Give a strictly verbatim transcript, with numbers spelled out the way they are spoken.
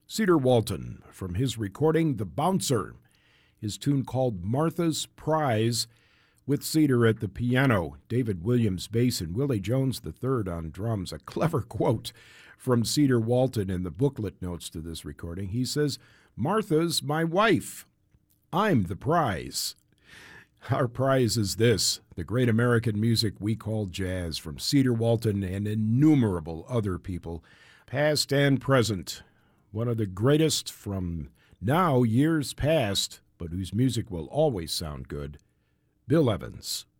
Cedar Walton from his recording The Bouncer, his tune called Martha's Prize, with Cedar at the piano, David Williams bass, and Willie Jones the third on drums. A clever quote from Cedar Walton in the booklet notes to this recording. He says, "Martha's my wife. I'm the prize." Our prize is this, the great American music we call jazz, from Cedar Walton and innumerable other people, past and present. One of the greatest from now years past, but whose music will always sound good, Bill Evans.